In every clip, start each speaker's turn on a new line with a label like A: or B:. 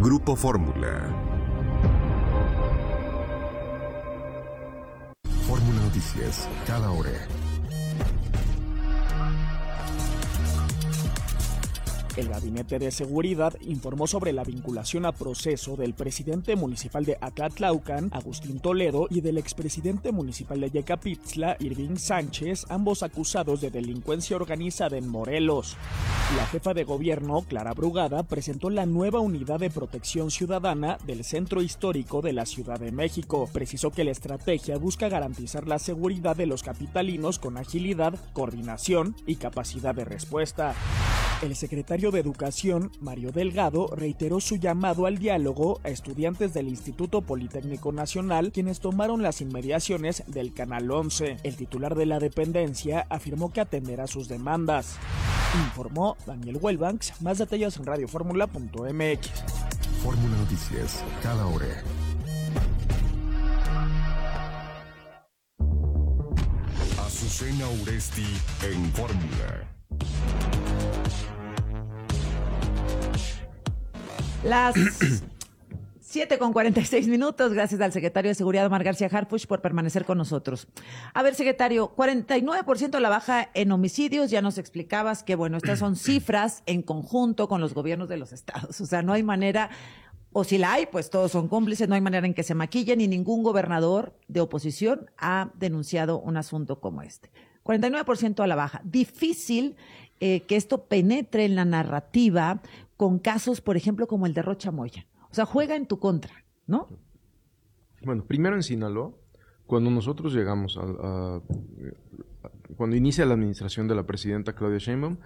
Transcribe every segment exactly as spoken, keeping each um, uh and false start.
A: Grupo Fórmula. Fórmula Noticias, cada hora.
B: El Gabinete de Seguridad informó sobre la vinculación a proceso del presidente municipal de Acatlaucan, Agustín Toledo, y del expresidente municipal de Yecapitzla, Irving Sánchez, ambos acusados de delincuencia organizada en Morelos. La jefa de gobierno, Clara Brugada, presentó la nueva unidad de protección ciudadana del Centro Histórico de la Ciudad de México. Precisó que la estrategia busca garantizar la seguridad de los capitalinos con agilidad, coordinación y capacidad de respuesta. El secretario de Educación, Mario Delgado, reiteró su llamado al diálogo a estudiantes del Instituto Politécnico Nacional, quienes tomaron las inmediaciones del Canal once. El titular de la dependencia afirmó que atenderá sus demandas. Informó Daniel Huelbanks. Más detalles en radio fórmula punto m x.
A: Fórmula Noticias, cada hora. Azucena Uresti en Fórmula.
C: Las siete con cuarenta y seis minutos, gracias al secretario de Seguridad, Omar García Harfuch, por permanecer con nosotros. A ver, secretario, cuarenta y nueve por ciento de la baja en homicidios, ya nos explicabas que, bueno, estas son cifras en conjunto con los gobiernos de los estados. O sea, no hay manera, o si la hay, pues todos son cómplices, no hay manera en que se maquillen, y ningún gobernador de oposición ha denunciado un asunto como este. cuarenta y nueve por ciento a la baja. Difícil eh, que esto penetre en la narrativa con casos, por ejemplo, como el de Rocha Moya. O sea, juega en tu contra, ¿no?
D: Bueno, primero en Sinaloa, cuando nosotros llegamos a, a, a cuando inicia la administración de la presidenta Claudia Sheinbaum,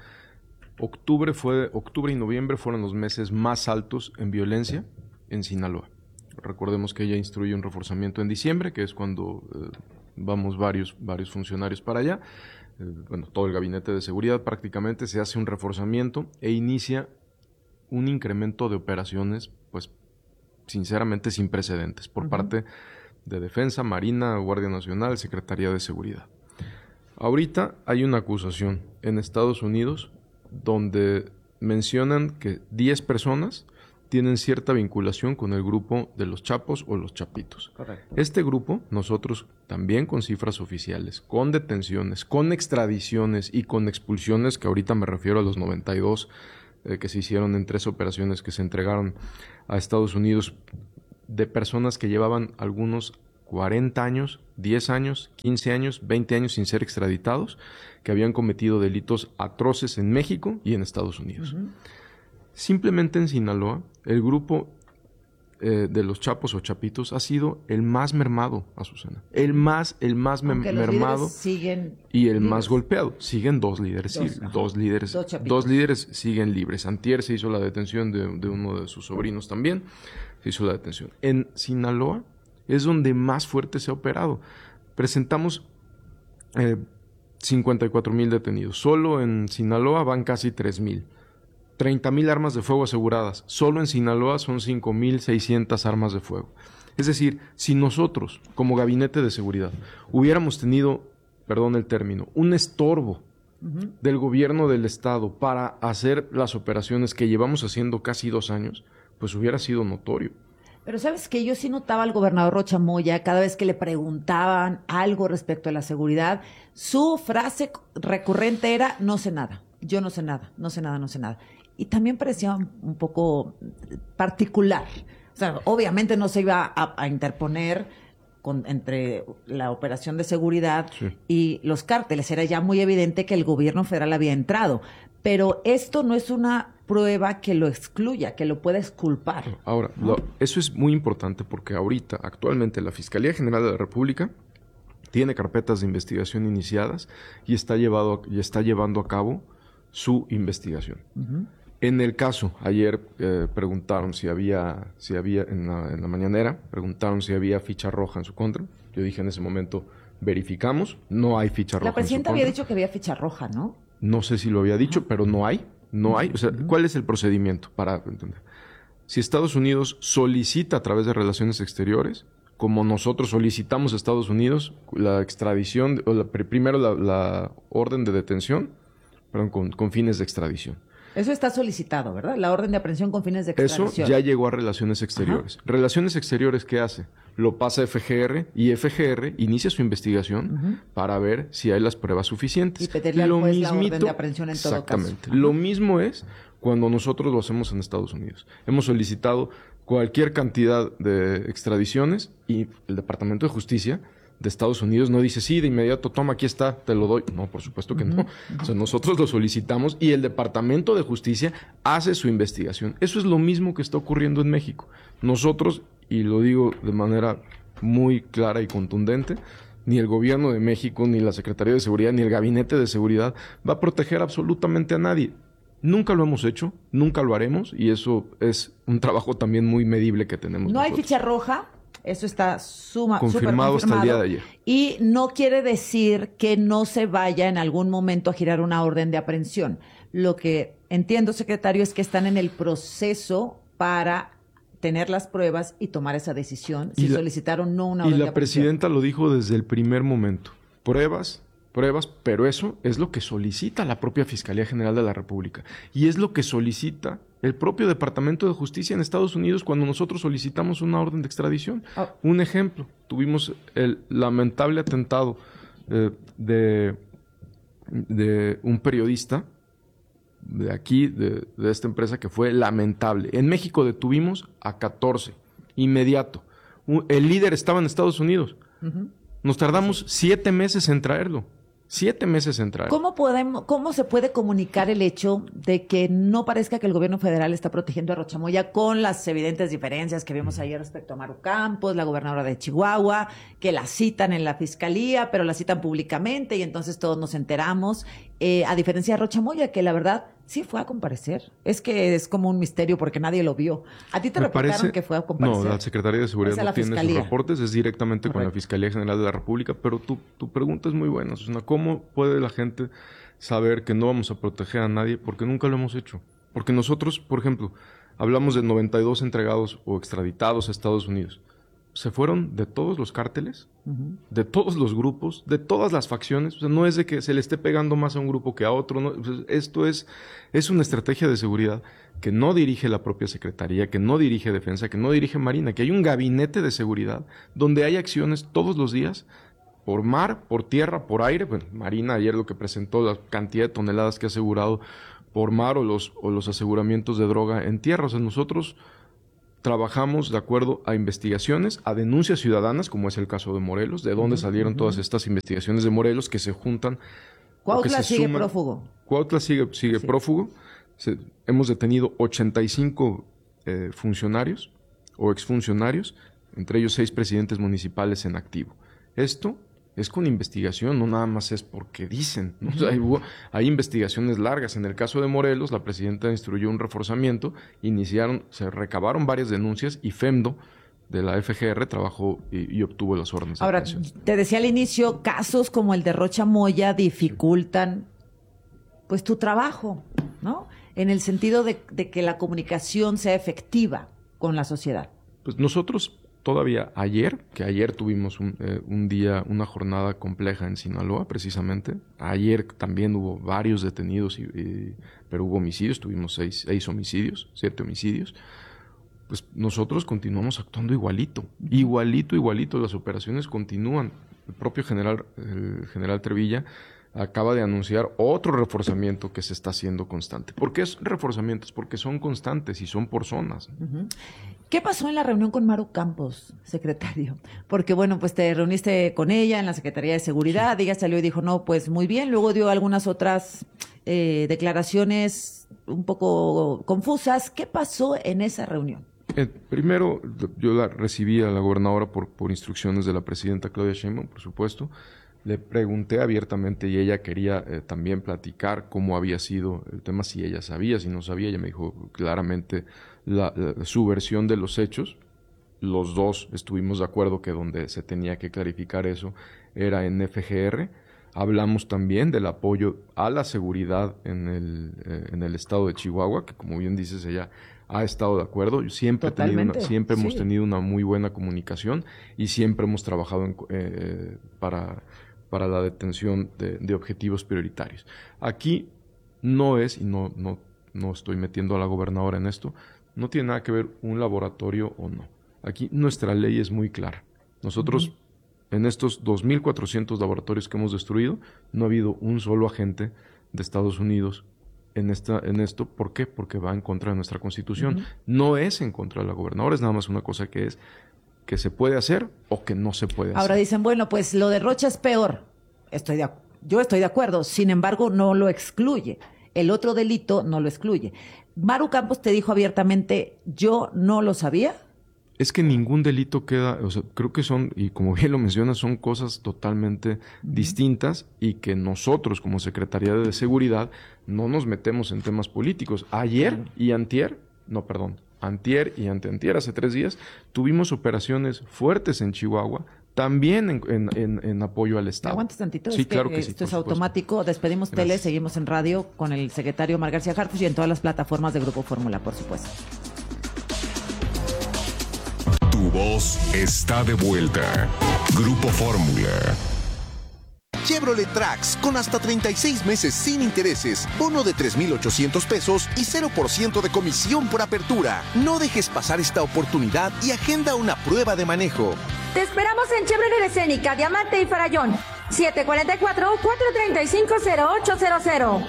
D: octubre fue octubre y noviembre fueron los meses más altos en violencia en Sinaloa. Recordemos que ella instruye un reforzamiento en diciembre, que es cuando eh, vamos varios varios funcionarios para allá. Eh, bueno, todo el gabinete de seguridad prácticamente se hace un reforzamiento e inicia un incremento de operaciones, pues, sinceramente sin precedentes, por uh-huh. parte de Defensa, Marina, Guardia Nacional, Secretaría de Seguridad. Ahorita hay una acusación en Estados Unidos donde mencionan que diez personas tienen cierta vinculación con el grupo de los Chapos o los Chapitos. Correcto. Este grupo, nosotros también con cifras oficiales, con detenciones, con extradiciones y con expulsiones, que ahorita me refiero a los noventa y dos Eh, que se hicieron en tres operaciones que se entregaron a Estados Unidos, de personas que llevaban algunos cuarenta años, diez años, quince años, veinte años sin ser extraditados, que habían cometido delitos atroces en México y en Estados Unidos. Uh-huh. Simplemente en Sinaloa, el grupo eh, de los Chapos o Chapitos ha sido el más mermado, Azucena. El más, el más me-
C: Aunque los
D: mermado
C: siguen
D: y el
C: libres.
D: Más golpeado. Siguen dos líderes, dos, sí, dos líderes, dos, dos líderes siguen libres. Antier se hizo la detención de, de uno de sus sobrinos también, se hizo la detención. En Sinaloa es donde más fuerte se ha operado. Presentamos eh, cincuenta y cuatro mil detenidos. Solo en Sinaloa van casi tres mil. treinta mil armas de fuego aseguradas. Solo en Sinaloa son cinco mil seiscientas armas de fuego. Es decir, si nosotros, como Gabinete de Seguridad, hubiéramos tenido, perdón el término, un estorbo uh-huh. del gobierno del Estado para hacer las operaciones que llevamos haciendo casi dos años, pues hubiera sido notorio.
C: Pero ¿sabes qué? Yo sí notaba al gobernador Rocha Moya, cada vez que le preguntaban algo respecto a la seguridad, su frase recurrente era, no sé nada, yo no sé nada, no sé nada, no sé nada. Y también parecía un poco particular. O sea, obviamente no se iba a, a interponer con, entre la operación de seguridad sí. y los cárteles. Era ya muy evidente que el gobierno federal había entrado. Pero esto no es una prueba que lo excluya, que lo pueda exculpar.
D: Ahora, ¿no? lo, eso es muy importante porque ahorita, actualmente, la Fiscalía General de la República tiene carpetas de investigación iniciadas y está, llevado, y está llevando a cabo su investigación. Uh-huh. En el caso, ayer eh, preguntaron si había, si había en la, en la mañanera, preguntaron si había ficha roja en su contra. Yo dije en ese momento, verificamos, no hay ficha roja en su contra.
C: La presidenta había dicho que había ficha roja, ¿no?
D: No sé si lo había dicho, uh-huh. pero no hay, no hay. O sea, uh-huh. ¿cuál es el procedimiento para entender? Si Estados Unidos solicita a través de Relaciones Exteriores, como nosotros solicitamos a Estados Unidos la extradición, o la, primero la, la orden de detención, perdón, con, con fines de extradición.
C: Eso está solicitado, ¿verdad? La orden de aprehensión con fines de extradición.
D: Eso ya llegó a Relaciones Exteriores. Ajá. Relaciones Exteriores, ¿qué hace? Lo pasa a F G R y F G R inicia su investigación uh-huh. para ver si hay las pruebas suficientes.
C: Y pedirle al juez la orden de aprehensión en todo caso.
D: Exactamente. Lo mismo es cuando nosotros lo hacemos en Estados Unidos. Hemos solicitado cualquier cantidad de extradiciones y el Departamento de Justicia de Estados Unidos no dice, sí, de inmediato, toma, aquí está, te lo doy. No, por supuesto que uh-huh. no. O sea, nosotros lo solicitamos y el Departamento de Justicia hace su investigación. Eso es lo mismo que está ocurriendo en México. Nosotros, y lo digo de manera muy clara y contundente, ni el Gobierno de México, ni la Secretaría de Seguridad, ni el Gabinete de Seguridad va a proteger absolutamente a nadie. Nunca lo hemos hecho, nunca lo haremos, y eso es un trabajo también muy medible que tenemos
C: No
D: nosotros.
C: Hay ficha roja. Eso está suma,
D: confirmado, hasta el día de ayer.
C: Y no quiere decir que no se vaya en algún momento a girar una orden de aprehensión. Lo que entiendo, secretario, es que están en el proceso para tener las pruebas y tomar esa decisión, si la, solicitaron no una orden de aprehensión.
D: Y la presidenta lo dijo desde el primer momento. Pruebas, pruebas, pero eso es lo que solicita la propia Fiscalía General de la República. Y es lo que solicita el propio Departamento de Justicia en Estados Unidos cuando nosotros solicitamos una orden de extradición. Oh. Un ejemplo, tuvimos el lamentable atentado eh, de, de un periodista de aquí, de, de esta empresa, que fue lamentable. En México detuvimos a catorce, inmediato. Un, el líder estaba en Estados Unidos. Uh-huh. Nos tardamos sí. siete meses en traerlo. Siete meses en traer.
C: ¿Cómo podemos, cómo se puede comunicar el hecho de que no parezca que el gobierno federal está protegiendo a Rocha Moya con las evidentes diferencias que vimos ayer respecto a Maru Campos, la gobernadora de Chihuahua, que la citan en la fiscalía, pero la citan públicamente y entonces todos nos enteramos? Eh, a diferencia de Rocha Moya, que la verdad sí fue a comparecer. Es que es como un misterio porque nadie lo vio. ¿A ti te
D: Me
C: reportaron
D: parece,
C: que fue a comparecer?
D: No, la Secretaría de Seguridad no tiene
C: fiscalía.
D: sus reportes, es directamente Correcto. Con la Fiscalía General de la República, pero tu, tu pregunta es muy buena, Susana. ¿Cómo puede la gente saber que no vamos a proteger a nadie? Porque nunca lo hemos hecho. Porque nosotros, por ejemplo, hablamos de noventa y dos entregados o extraditados a Estados Unidos. Se fueron de todos los cárteles, uh-huh. de todos los grupos, de todas las facciones. O sea, no es de que se le esté pegando más a un grupo que a otro. ¿no? Esto es, es una estrategia de seguridad que no dirige la propia Secretaría, que no dirige Defensa, que no dirige Marina, que hay un gabinete de seguridad donde hay acciones todos los días por mar, por tierra, por aire. Bueno, Marina ayer lo que presentó, la cantidad de toneladas que ha asegurado por mar o los, o los aseguramientos de droga en tierra. O sea, nosotros trabajamos de acuerdo a investigaciones, a denuncias ciudadanas, como es el caso de Morelos, de dónde uh-huh, salieron uh-huh. todas estas investigaciones de Morelos que se juntan.
C: Cuautla
D: se
C: sigue
D: suman.
C: prófugo.
D: Cuautla sigue, sigue sí. prófugo. Se, hemos detenido ochenta y cinco eh, funcionarios o exfuncionarios, entre ellos seis presidentes municipales en activo. Esto es con investigación, no nada más es porque dicen, ¿no? O sea, hay, hubo, hay investigaciones largas. En el caso de Morelos, la presidenta instruyó un reforzamiento, iniciaron, se recabaron varias denuncias y FEMDO de la F G R trabajó y, y obtuvo las órdenes.
C: Ahora,
D: de aprehensión.
C: Te decía al inicio, casos como el de Rocha Moya dificultan pues tu trabajo, ¿no? En el sentido de, de que la comunicación sea efectiva con la sociedad.
D: Pues nosotros todavía ayer, que ayer tuvimos un, eh, un día, una jornada compleja en Sinaloa, precisamente. Ayer también hubo varios detenidos, y, y, pero hubo homicidios, tuvimos seis, seis homicidios, siete homicidios. Pues nosotros continuamos actuando igualito, igualito, igualito. Las operaciones continúan. El propio general, el general Trevilla acaba de anunciar otro reforzamiento que se está haciendo constante. ¿Por qué son reforzamientos? Porque son constantes y son por zonas.
C: Uh-huh. ¿Qué pasó en la reunión con Maru Campos, secretario? Porque, bueno, pues te reuniste con ella en la Secretaría de Seguridad, sí. Ella salió y dijo, no, pues muy bien. Luego dio algunas otras eh, declaraciones un poco confusas. ¿Qué pasó en esa reunión?
D: Eh, primero, yo la recibí a la gobernadora por, por instrucciones de la presidenta Claudia Sheinbaum, por supuesto. Le pregunté abiertamente y ella quería eh, también platicar cómo había sido el tema, si ella sabía, si no sabía. Ella me dijo claramente la, la, su versión de los hechos. Los dos estuvimos de acuerdo que donde se tenía que clarificar eso era en F G R. Hablamos también del apoyo a la seguridad en el, eh, en el estado de Chihuahua, que como bien dices, ella ha estado de acuerdo. Siempre, tenido una, siempre sí. hemos tenido una muy buena comunicación y siempre hemos trabajado en, eh, para... para la detención de, de objetivos prioritarios. Aquí no es, y no, no, no estoy metiendo a la gobernadora en esto, no tiene nada que ver un laboratorio o no. Aquí nuestra ley es muy clara. Nosotros, uh-huh. en estos dos mil cuatrocientos laboratorios que hemos destruido, no ha habido un solo agente de Estados Unidos en esta en esto. ¿Por qué? Porque va en contra de nuestra Constitución. Uh-huh. No es en contra de la gobernadora, es nada más una cosa que es que se puede hacer o que no se puede hacer.
C: Ahora dicen, bueno, pues lo de Rocha es peor. Estoy de, yo estoy de acuerdo, sin embargo, no lo excluye. El otro delito no lo excluye. Maru Campos te dijo abiertamente, yo no lo sabía.
D: Es que ningún delito queda, o sea, creo que son, y como bien lo mencionas, son cosas totalmente uh-huh. distintas y que nosotros como Secretaría de Seguridad no nos metemos en temas políticos. Ayer uh-huh. y antier, no, perdón, antier y anteantier, hace tres días, tuvimos operaciones fuertes en Chihuahua, también en, en, en, en apoyo al Estado.
C: ¿Aguantas tantito?
D: Sí,
C: es que
D: claro que
C: esto
D: sí.
C: Esto es automático. Despedimos Gracias. Tele, seguimos en radio con el secretario Omar García Harfuch y en todas las plataformas de Grupo Fórmula, por supuesto.
A: Tu voz está de vuelta. Grupo Fórmula.
E: Chevrolet Trax con hasta treinta y seis meses sin intereses, bono de tres mil ochocientos pesos y cero por ciento de comisión por apertura. No dejes pasar esta oportunidad y agenda una prueba de manejo.
F: Te esperamos en Chevrolet Escénica, Diamante y Farallón. siete cuatro cuatro, cuatro tres cinco, cero ocho cero cero.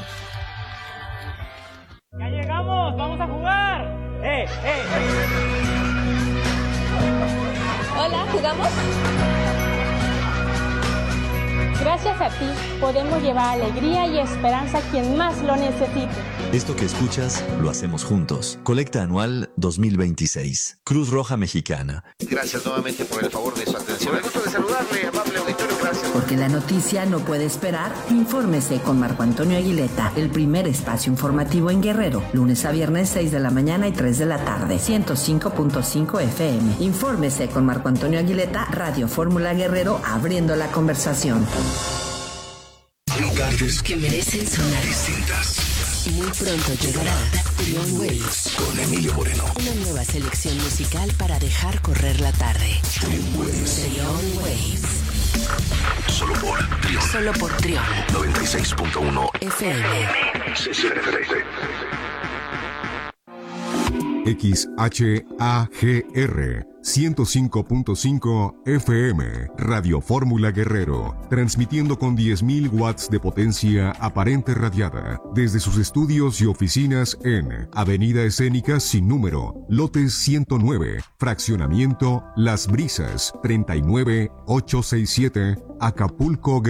G: ¡Ya llegamos! ¡Vamos a jugar! ¡Eh, eh!
H: Hola, ¿jugamos? Gracias a ti podemos llevar alegría y esperanza a quien más lo necesite.
I: Esto que escuchas lo hacemos juntos. Colecta anual dos mil veintiséis. Cruz Roja Mexicana.
E: Gracias nuevamente por el favor de su atención. Me gusto de saludarle, amable auditorio. Gracias.
J: Porque la noticia no puede esperar, infórmese con Marco Antonio Aguileta, el primer espacio informativo en Guerrero, lunes a viernes seis de la mañana y tres de la tarde, ciento cinco punto cinco F M. Infórmese con Marco Antonio Aguileta, Radio Fórmula Guerrero, abriendo la conversación.
K: Lugares que merecen sonar distintas. Muy pronto llegará Trion Waves con Emilio Moreno. Una nueva selección musical para dejar correr la tarde. Trion Waves. Trion Waves. Solo por Trion. Solo por Trion. noventa y seis punto uno F M.
A: X H A G R ciento cinco punto cinco F M, Radio Fórmula Guerrero, transmitiendo con diez mil watts de potencia aparente radiada desde sus estudios y oficinas en Avenida Escénica sin número, lotes ciento nueve, fraccionamiento Las Brisas, treinta y nueve mil ochocientos sesenta y siete, Acapulco,